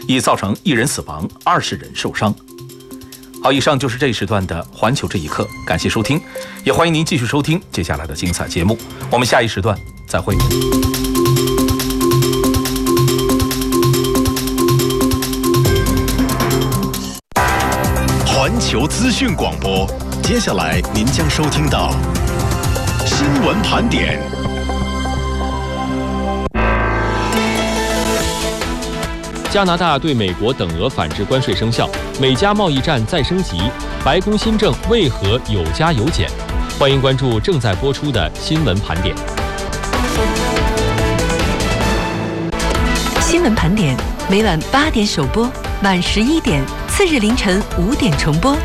已造成1人死亡，20人受伤。好，以上就是这一时段的环球这一刻，感谢收听，也欢迎您继续收听接下来的精彩节目。我们下一时段再会。 环球资讯广播，接下来您将收听到新闻盘点。 加拿大对美国等额反制关税生效，美加贸易战再升级，白宫新政为何有加有减？欢迎关注正在播出的新闻盘点。 新闻盘点每晚8点首播，晚11点，次日凌晨5点重播。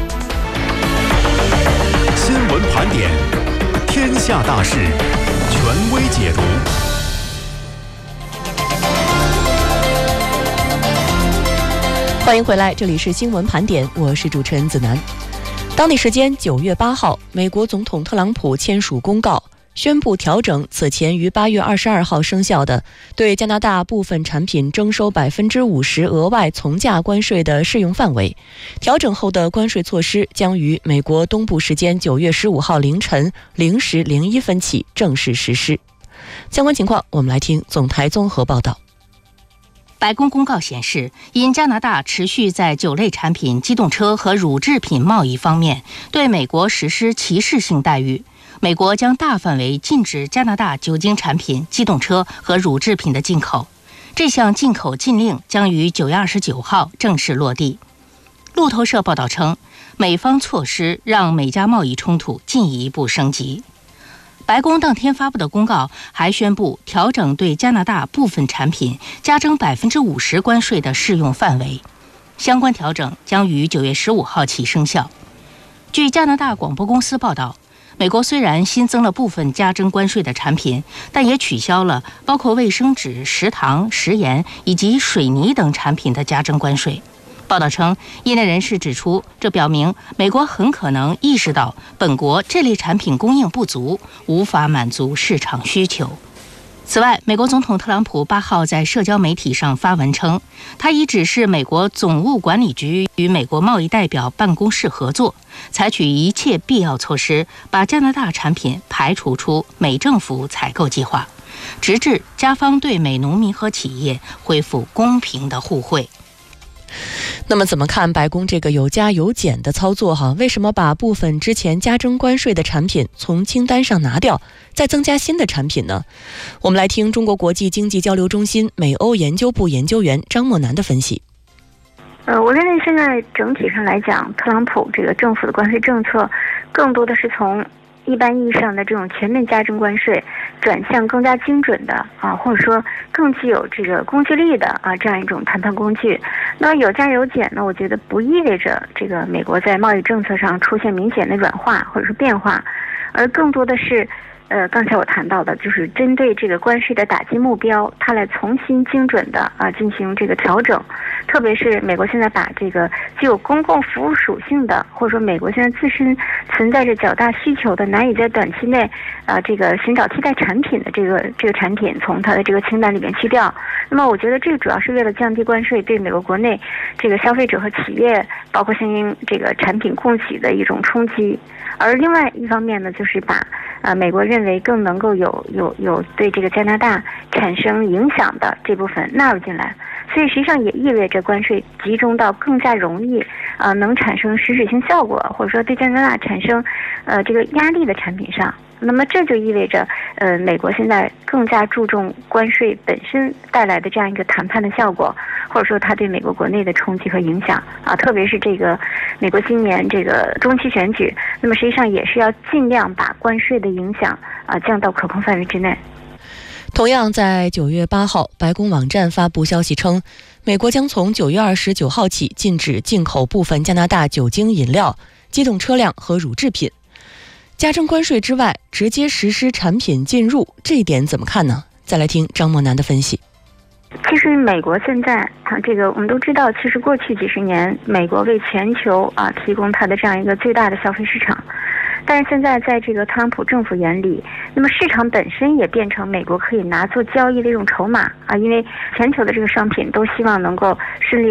新闻盘点，天下大事，权威解读。 欢迎回来，这里是新闻盘点，我是主持人子楠。当地时间9月8号，美国总统特朗普签署公告，宣布调整此前于8月22号生效的对加拿大部分产品征收50%额外从价关税的适用范围。调整后的关税措施将于美国东部时间9月15号凌晨0时01分起正式实施。相关情况，我们来听总台综合报道。 白宫公告显示，因加拿大持续在酒类产品、机动车和乳制品贸易方面对美国实施歧视性待遇，美国将大范围禁止加拿大酒精产品、机动车和乳制品的进口。这项进口禁令将于9月29号正式落地。路透社报道称，美方措施让美加贸易冲突进一步升级。白宫当天发布的公告还宣布调整对加拿大部分产品加征50%关税的适用范围，相关调整将于9月15号起生效。据加拿大广播公司报道，美国虽然新增了部分加征关税的产品，但也取消了包括卫生纸、食糖、食盐以及水泥等产品的加征关税。报道称，业内人士指出，这表明美国很可能意识到本国这类产品供应不足，无法满足市场需求。此外，美国总统特朗普8号在社交媒体上发文称，他已指示美国总务管理局与美国贸易代表办公室合作，采取一切必要措施，把加拿大产品排除出美政府采购计划，直至加方对美农民和企业恢复公平的互惠。 那么怎么看白宫这个有加有减的操作为什么把部分之前加征关税的产品从清单上拿掉，再增加新的产品呢？我们来听中国国际经济交流中心美欧研究部研究员张默楠的分析。 我认为现在整体上来讲，特朗普这个政府的关税政策更多的是从一般意义上的这种全面加征关税转向更加精准的或者说更具有这个攻击力的这样一种谈判工具。那么有加有减呢，我觉得不意味着这个美国在贸易政策上出现明显的软化或者是变化，而更多的是刚才我谈到的，就是针对这个关税的打击目标，它来重新精准的进行这个调整。特别是美国现在把这个具有公共服务属性的，或者说美国现在自身存在着较大需求的，难以在短期内这个寻找替代产品的这个产品从它的这个清单里面去掉。那么我觉得这个主要是为了降低关税对美国国内这个消费者和企业，包括相应这个产品供给的一种冲击。而另外一方面呢，就是把美国认为更能够有对这个加拿大产生影响的这部分纳入进来，所以实际上也意味着关税集中到更加容易能产生实质性效果，或者说对加拿大产生这个压力的产品上。那么这就意味着美国现在更加注重关税本身带来的这样一个谈判的效果，或者说它对美国国内的冲击和影响特别是这个美国今年这个中期选举，那么实际上也是要尽量把关税的影响降到可控范围之内。 同样在9月8号，白宫网站发布消息称，美国将从9月29号起禁止进口部分加拿大酒精饮料、机动车辆和乳制品。加征关税之外，直接实施产品进入，这一点怎么看呢？再来听张默楠的分析。 其实美国现在这个我们都知道，其实过去几十年美国为全球提供它的这样一个最大的消费市场，但是现在在这个特朗普政府眼里，那么市场本身也变成美国可以拿做交易的一种筹码因为全球的这个商品都希望能够顺利